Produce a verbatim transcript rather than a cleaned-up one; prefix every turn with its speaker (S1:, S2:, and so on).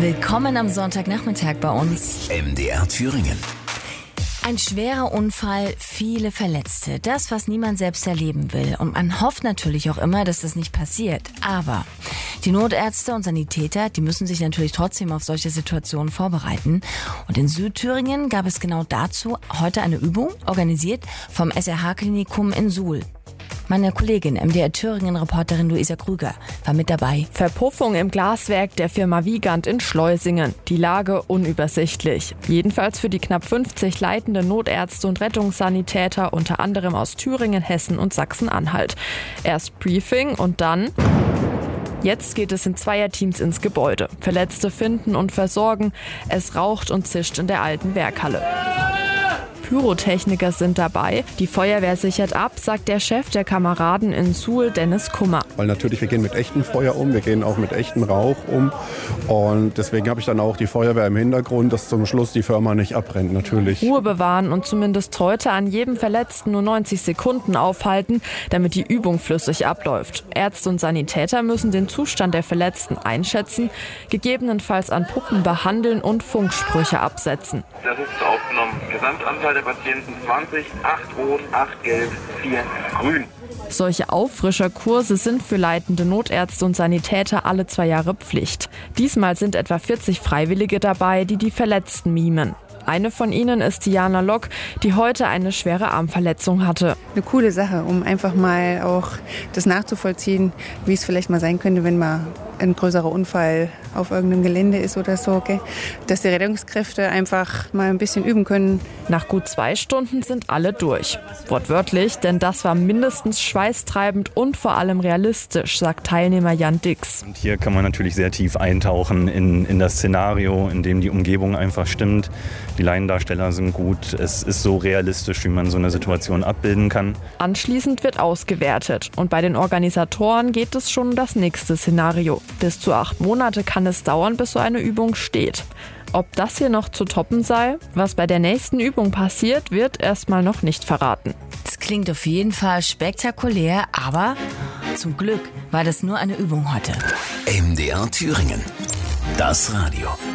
S1: Willkommen am Sonntagnachmittag bei uns.
S2: M D R Thüringen.
S1: Ein schwerer Unfall, viele Verletzte. Das, was niemand selbst erleben will. Und man hofft natürlich auch immer, dass das nicht passiert. Aber die Notärzte und Sanitäter, die müssen sich natürlich trotzdem auf solche Situationen vorbereiten. Und in Südthüringen gab es genau dazu heute eine Übung, organisiert vom S R H-Klinikum in Suhl. Meine Kollegin, M D R Thüringen-Reporterin Luisa Krüger, war mit dabei.
S3: Verpuffung im Glaswerk der Firma Wiegand in Schleusingen. Die Lage unübersichtlich. Jedenfalls für die knapp fünfzig leitenden Notärzte und Rettungssanitäter, unter anderem aus Thüringen, Hessen und Sachsen-Anhalt. Erst Briefing und dann... Jetzt geht es in Zweierteams ins Gebäude. Verletzte finden und versorgen. Es raucht und zischt in der alten Werkhalle. Pyrotechniker sind dabei. Die Feuerwehr sichert ab, sagt der Chef der Kameraden in Suhl, Dennis Kummer.
S4: Weil natürlich, wir gehen mit echtem Feuer um, wir gehen auch mit echtem Rauch um. Und deswegen habe ich dann auch die Feuerwehr im Hintergrund, dass zum Schluss die Firma nicht abbrennt, natürlich.
S3: Ruhe bewahren und zumindest heute an jedem Verletzten nur neunzig Sekunden aufhalten, damit die Übung flüssig abläuft. Ärzte und Sanitäter müssen den Zustand der Verletzten einschätzen, gegebenenfalls an Puppen behandeln und Funksprüche absetzen.
S5: Das ist aufgenommen. Gesamtanzahl der Patienten zwanzig, acht rot, acht gelb, vier grün.
S3: Solche Auffrischerkurse sind für leitende Notärzte und Sanitäter alle zwei Jahre Pflicht. Diesmal sind etwa vierzig Freiwillige dabei, die die Verletzten mimen. Eine von ihnen ist Diana Lock, die heute eine schwere Armverletzung hatte.
S6: Eine coole Sache, um einfach mal auch das nachzuvollziehen, wie es vielleicht mal sein könnte, wenn mal ein größerer Unfall auf irgendeinem Gelände ist oder so. Okay? Dass die Rettungskräfte einfach mal ein bisschen üben können.
S3: Nach gut zwei Stunden sind alle durch. Wortwörtlich, denn das war mindestens schweißtreibend und vor allem realistisch, sagt Teilnehmer Jan Dix.
S7: Und hier kann man natürlich sehr tief eintauchen in, in das Szenario, in dem die Umgebung einfach stimmt. Die Laiendarsteller sind gut. Es ist so realistisch, wie man so eine Situation abbilden kann.
S3: Anschließend wird ausgewertet. Und bei den Organisatoren geht es schon um das nächste Szenario. Bis zu acht Monate kann es dauern, bis so eine Übung steht. Ob das hier noch zu toppen sei, was bei der nächsten Übung passiert, wird erstmal noch nicht verraten.
S1: Das klingt auf jeden Fall spektakulär, aber zum Glück war das nur eine Übung heute.
S2: M D R Thüringen. Das Radio.